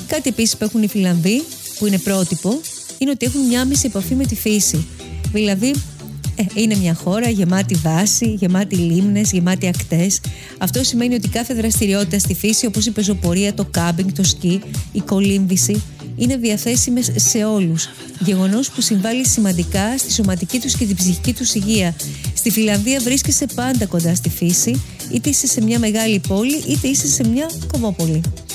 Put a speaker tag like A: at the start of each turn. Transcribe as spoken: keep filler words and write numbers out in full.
A: Κάτι επίσης που έχουν οι Φιλανδοί, που είναι πρότυπο, είναι ότι έχουν μια άμεση επαφή με τη φύση. Δηλαδή, ε, είναι μια χώρα γεμάτη δάση, γεμάτη λίμνες, γεμάτη ακτές. Αυτό σημαίνει ότι κάθε δραστηριότητα στη φύση, όπως η πεζοπορία, το κάμπινγκ, το σκι, η κολύμβηση, είναι διαθέσιμες σε όλους. Γεγονός που συμβάλλει σημαντικά στη σωματική τους και την ψυχική τους υγεία. Στη Φιλανδία βρίσκεσαι πάντα κοντά στη φύση, είτε είσαι σε μια μεγάλη πόλη, είτε είσαι σε μια κομμόπολη.